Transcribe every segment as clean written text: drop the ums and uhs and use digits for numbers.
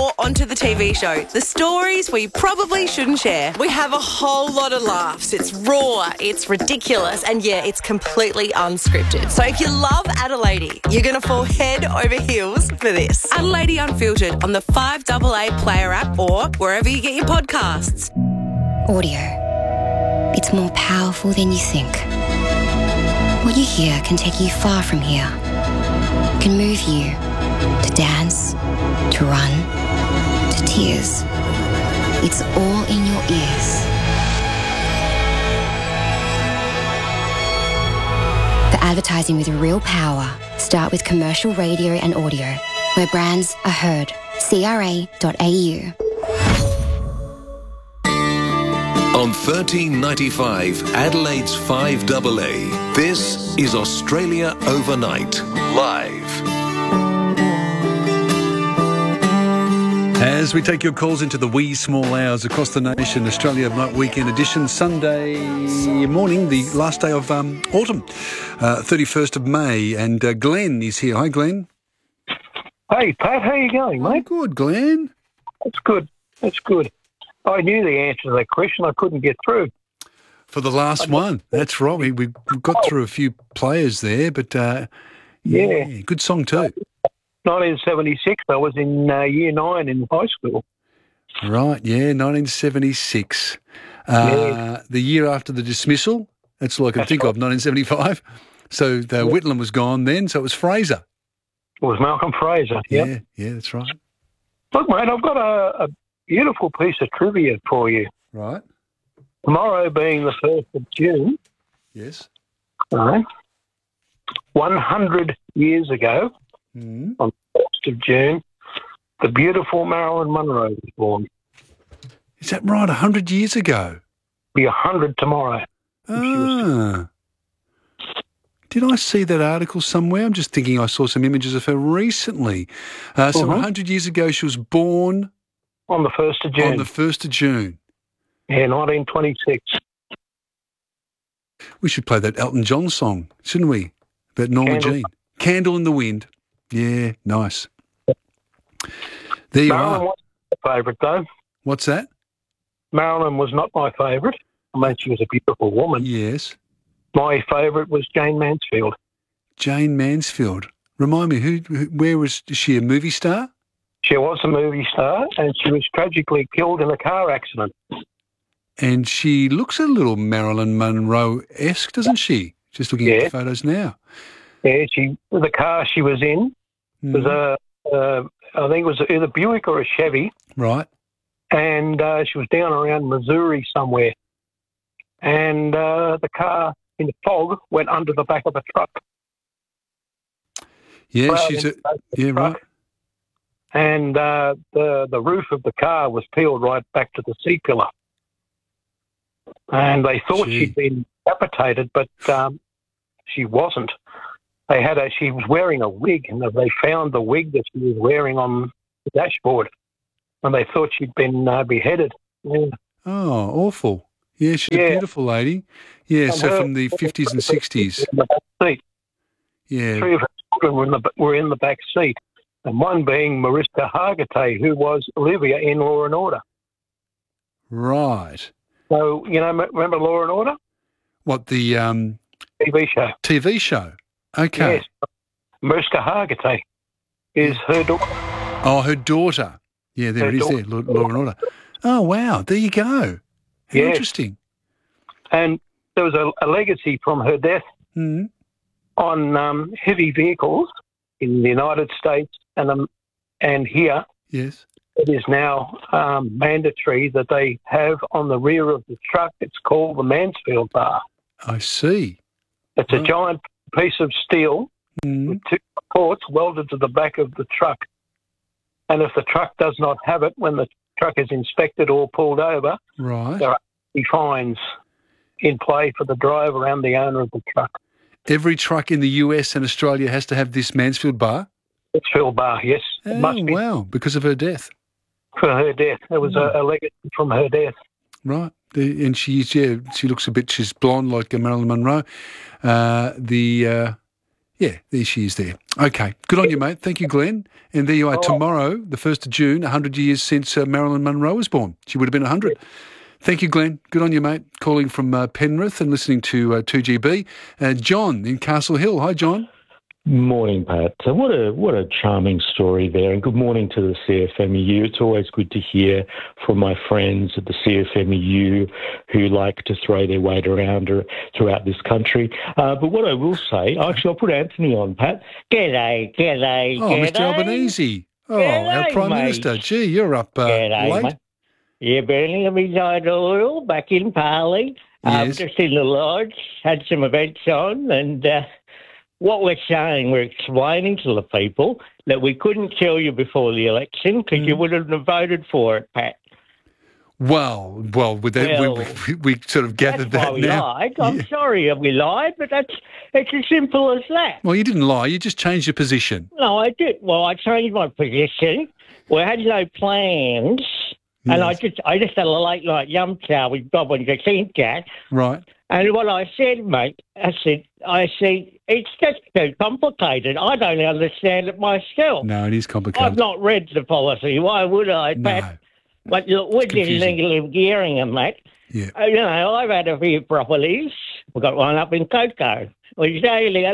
or onto the TV show. The stories we probably shouldn't share. We have a whole lot of laughs. It's raw, it's ridiculous, and yeah, it's completely unscripted. So if you love Adelaide, you're going to fall head over heels for this. Adelaide Unfiltered on the 5AA Player app or wherever you get your podcasts. Audio. It's more powerful than you think. What you hear can take you far from here. Can move you to dance, to run, to tears. It's all in your ears. For advertising with real power, start with commercial radio and audio, where brands are heard. CRA.au. On 1395 Adelaide's 5AA, this is Australia Overnight, live. As we take your calls into the wee small hours across the nation, Australia Overnight Weekend Edition, Sunday morning, the last day of autumn, 31st of May, and Glenn is here. Hi, Glenn. Hey, Pat, how you going, mate? Good, Glenn. That's good. That's good. I knew the answer to that question. I couldn't get through. For the last one. That's right. We got through a few players there, but yeah, good song too. 1976, I was in year 9 in high school. Right, yeah, 1976. The year after the dismissal, that's all I can think of, 1975. So Whitlam was gone then, so it was Fraser. It was Malcolm Fraser, yeah. Yeah, that's right. Look, mate, I've got a beautiful piece of trivia for you. Right. Tomorrow being the 1st of June. Yes. Right. 100 years ago, on the 1st of June, the beautiful Marilyn Monroe was born. Is that right? 100 years ago? Be 100 tomorrow. Ah. Did I see that article somewhere? I'm just thinking I saw some images of her recently. So 100 years ago she was born... On the 1st of June. On the 1st of June. Yeah, 1926. We should play that Elton John song, shouldn't we? About Norma Jean. Candle in the Wind. Yeah, nice. There you Marilyn are. wasn't my favourite, though. What's that? Marilyn was not my favourite. I mean, she was a beautiful woman. Yes. My favourite was Jane Mansfield. Jane Mansfield. Remind me, where was she, a movie star? She was a movie star, and she was tragically killed in a car accident. And she looks a little Marilyn Monroe-esque, doesn't she? Just looking at the photos now. Yeah, the car she was in was I think it was either Buick or a Chevy. Right. And she was down around Missouri somewhere. And the car in the fog went under the back of a truck. Yeah, right. And the roof of the car was peeled right back to the C-pillar. And they thought she'd been decapitated, but she wasn't. She was wearing a wig, and they found the wig that she was wearing on the dashboard, and they thought she'd been beheaded. Yeah. Oh, awful. Yeah, she's a beautiful lady. Yeah, and so from the 50s and 60s. In the back seat. Yeah. 3 of her children were in the back seat, and one being Mariska Hargitay, who was Olivia in Law and Order. Right. So, remember Law and Order? What, the... TV show. TV show. Okay. Yes. Mariska Hargitay is her daughter. Oh, her daughter. Yeah, there it is there, Law and Order. Oh, wow. There you go. How interesting. And there was a legacy from her death on heavy vehicles in the United States and here. Yes. It is now mandatory that they have on the rear of the truck, it's called the Mansfield bar. I see. It's a giant piece of steel with 2 supports welded to the back of the truck. And if the truck does not have it, when the truck is inspected or pulled over, there are fines in play for the driver and the owner of the truck. Every truck in the US and Australia has to have this Mansfield bar? Mansfield bar, yes. Oh, must be. Wow, because of her death. For her death. There was a legacy from her death. Right. And she looks she's blonde like Marilyn Monroe. Yeah, there she is there. Okay, good on you, mate. Thank you, Glenn. And there you are tomorrow, the 1st of June, 100 years since Marilyn Monroe was born. She would have been 100. Thank you, Glenn. Good on you, mate. Calling from Penrith and listening to 2GB. John in Castle Hill. Hi, John. Morning, Pat. So what a charming story there, and good morning to the CFMEU. It's always good to hear from my friends at the CFMEU who like to throw their weight around throughout this country. But what I will say, actually, I'll put Anthony on, Pat. G'day. Oh, Mr Albanese. Oh, G'day, our Prime mate. Minister. Gee, you're up G'day, late. mate. Yeah, Birmingham resigned oil back in Parley. Yes. Just in the lodge, had some events on, and what we're saying, we're explaining to the people that we couldn't tell you before the election because you wouldn't have voted for it, Pat. Well, with that, we sort of gathered That's that why we now. lied. I'm sorry we lied, but it's as simple as that. Well, you didn't lie. You just changed your position. No, I did. Well, I changed my position. We had no plans. Yes. And I just had a late night yum chow with Bob and Jacinta. Right. And what I said, mate, I said, it's just too complicated. I don't understand it myself. No, it is complicated. I've not read the policy. Why would I, No. Pat? But look, we're just Confusing. legally gearing them, mate. Yeah. You know, I've had a few properties. We've got one up in Coco. Which daily,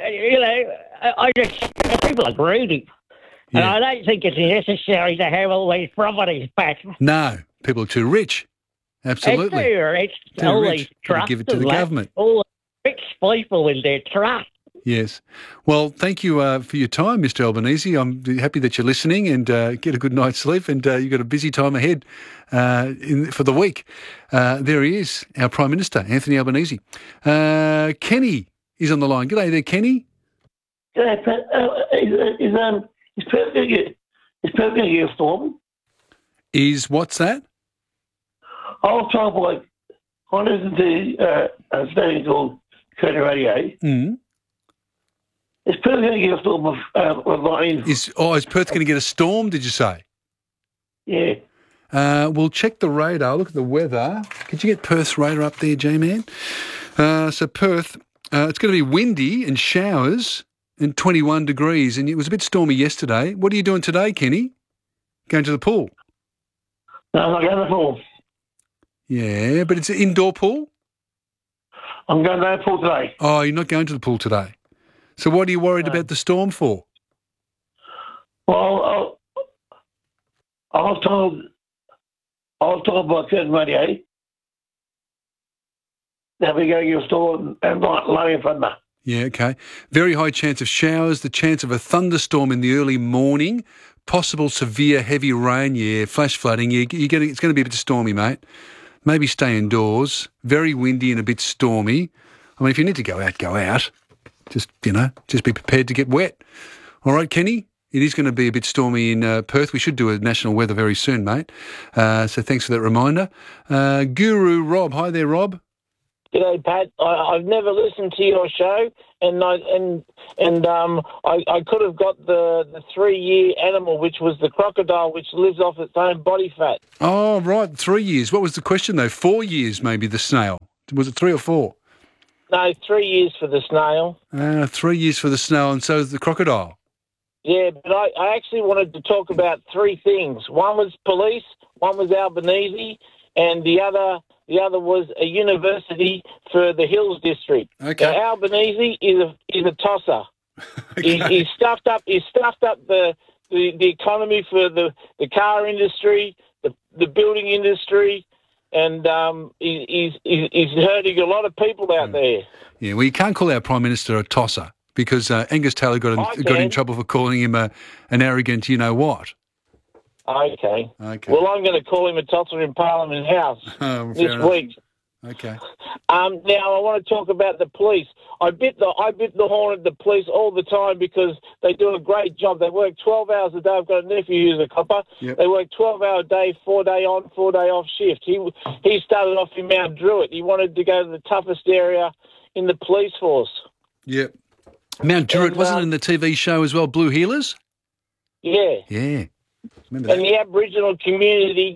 I just, people are greedy. And Yeah. I don't think it's necessary to have all these properties, Pat. No, people are too rich. Absolutely. It's Too all rich. these Gotta trusts give it to and the that, government. all the rich people in their trust. Yes. Well, thank you for your time, Mr Albanese. I'm happy that you're listening and get a good night's sleep, and you've got a busy time ahead for the week. There he is, our Prime Minister, Anthony Albanese. Kenny is on the line. G'day there, Kenny. G'day, Pat. Is Perth going to get a storm? What's that? I was told by, I listened to a station called Curtin Radio. Mm. Is Perth going to get a storm of lightning? Is Perth going to get a storm, did you say? Yeah. We'll check the radar, look at the weather. Could you get Perth's radar up there, J-Man? So Perth, it's going to be windy and showers and 21 degrees, and it was a bit stormy yesterday. What are you doing today, Kenny? Going to the pool? No, I'm not going to the pool. Yeah, but it's an indoor pool? I'm going to the pool today. Oh, you're not going to the pool today. So what are you worried about the storm for? Well, I was told by Curtin Radio that we're going to get a storm and lightning and thunder. Yeah, okay. Very high chance of showers, the chance of a thunderstorm in the early morning, possible severe heavy rain, flash flooding. It's going to be a bit stormy, mate. Maybe stay indoors. Very windy and a bit stormy. I mean, if you need to go out, go out. Just be prepared to get wet. All right, Kenny? It is going to be a bit stormy in Perth. We should do a national weather very soon, mate. So thanks for that reminder. Guru Rob. Hi there, Rob. G'day, Pat. I've never listened to your show, and I could have got the 3-year animal, which was the crocodile, which lives off its own body fat. Oh, right, 3 years. What was the question, though? 4 years, maybe, the snail. Was it 3 or 4? No, 3 years for the snail. 3 years for the snail, and so is the crocodile. Yeah, but I actually wanted to talk about 3 things. One was police, one was Albanese, and the other was a university for the Hills District. Okay. Now, Albanese is a tosser. Okay. He's stuffed up the economy for the car industry, the building industry, and he's hurting a lot of people out there. Yeah, well, you can't call our Prime Minister a tosser because Angus Taylor got in trouble for calling him an arrogant you-know-what. Okay. Okay. Well, I'm going to call him a tosser in Parliament House this week. Okay. Now I want to talk about the police. I bit the horn at the police all the time because they do a great job. They work 12 hours a day. I've got a nephew who's a copper. Yep. They work 12-hour a day, 4-day on, 4-day off shift. He started off in Mount Druitt. He wanted to go to the toughest area in the police force. Yep. Mount Druitt, wasn't it in the TV show as well, Blue Healers? Yeah. Yeah. Remember that? And the Aboriginal community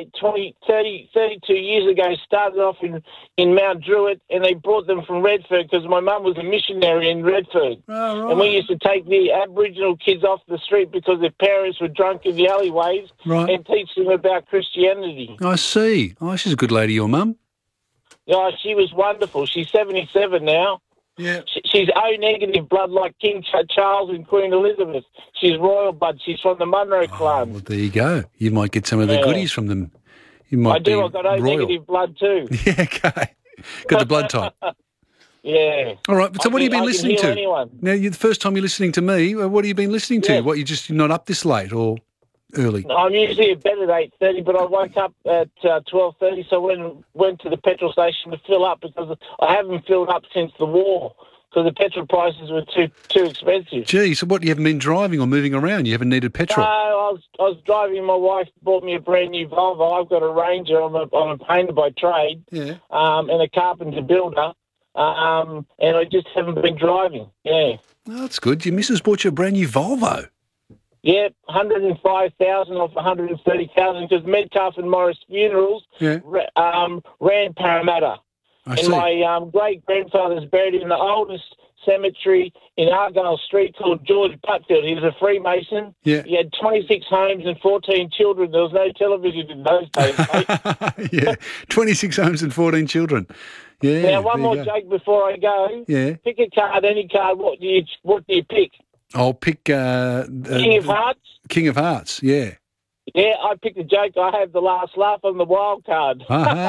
32 years ago started off in Mount Druitt, and they brought them from Redford because my mum was a missionary in Redford. Oh, right. And we used to take the Aboriginal kids off the street because their parents were drunk in the alleyways and teach them about Christianity. I see. Oh, she's a good lady, your mum. Oh, she was wonderful. She's 77 now. Yeah. She's O negative blood like King Charles and Queen Elizabeth. She's royal blood. She's from the Munro clan. Well, there you go. You might get some of the goodies from them. You might I do. be I've got O royal. negative blood too. Yeah, okay. Got the blood type. Yeah. All right. So what have you been listening to? Anyone. Now, the first time you're listening to me, what have you been listening to? Yeah. What, you're not up this late or early? I'm usually in bed at 8:30, but I woke up at 12:30, so I went to the petrol station to fill up because I haven't filled up since the war because the petrol prices were too expensive. Gee, so what, you haven't been driving or moving around? You haven't needed petrol? No, I was driving. My wife bought me a brand new Volvo. I've got a Ranger. I'm a painter by trade, and a carpenter builder, and I just haven't been driving. Yeah. Oh, that's good. Your missus bought you a brand new Volvo. Yeah, 105,000 off 130,000 because Metcalf and Morris Funerals ran Parramatta. I see. My great-grandfather's buried in the oldest cemetery in Argyle Street called George Butfield. He was a Freemason. Yeah. He had 26 homes and 14 children. There was no television in those days, mate. Yeah, 26 homes and 14 children. Yeah. Now, one more joke before I go. Yeah. Pick a card, any card. What do you pick? I'll pick... King of Hearts? King of Hearts, yeah. Yeah, I picked a joke. I have the last laugh on the wild card.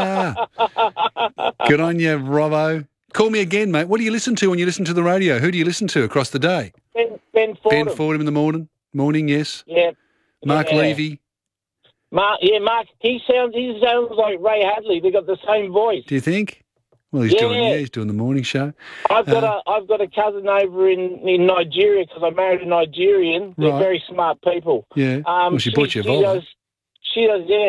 Good on you, Robbo. Call me again, mate. What do you listen to when you listen to the radio? Who do you listen to across the day? Ben Fordham. Ben Fordham in the morning, yes. Yeah. Mark Levy. Mark. He sounds like Ray Hadley. They got the same voice. Do you think? Well, he's doing the morning show. I've got a cousin over in Nigeria because I married a Nigerian. They're very smart people. Yeah. Well, she bought you a Volvo. She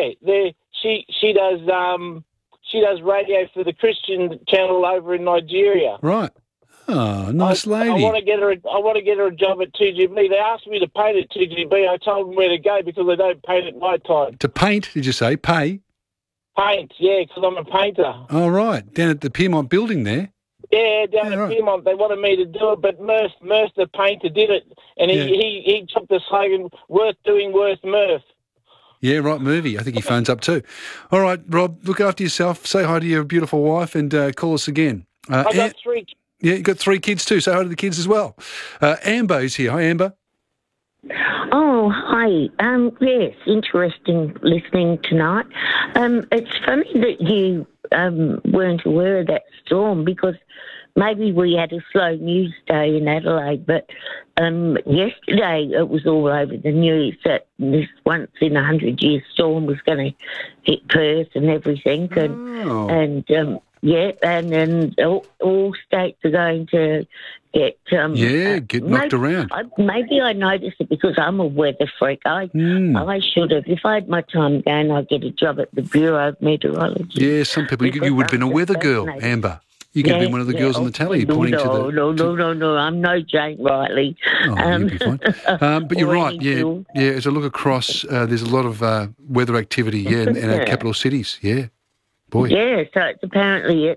does radio for the Christian channel over in Nigeria. Right. Oh, nice lady. I want to get her a job at 2GB. They asked me to paint at 2GB. I told them where to go because they don't paint at night time. To paint, did you say? Pay? Paint, yeah, because I'm a painter. Oh, right. Down at the Piermont building there? Yeah, down at Piermont. They wanted me to do it, but Murph the painter did it, and he took the slogan, worth doing, worth Murph. Yeah, right, Murphy. I think he phones up too. All right, Rob, look after yourself. Say hi to your beautiful wife and call us again. I've got 3 kids. Yeah, you've got 3 kids too. Say hi to the kids as well. Amber's here. Hi, Amber. Oh, hi. Yes, interesting listening tonight. It's funny that you weren't aware of that storm because maybe we had a slow news day in Adelaide, but yesterday it was all over the news that this once in 100-year storm was going to hit Perth and everything, and then all states are going to get knocked around. Maybe I noticed it because I'm a weather freak. I should have. If I had my time again, I'd get a job at the Bureau of Meteorology. Yeah, some people. You would have been a weather girl, Amber. You could have been one of the girls on the telly pointing to the... No, I'm no Jane Riley. Oh, you'll be fine. But you're right, yeah. As I look across, there's a lot of weather activity, in our capital cities, yeah. Boy. Yeah, so it's apparently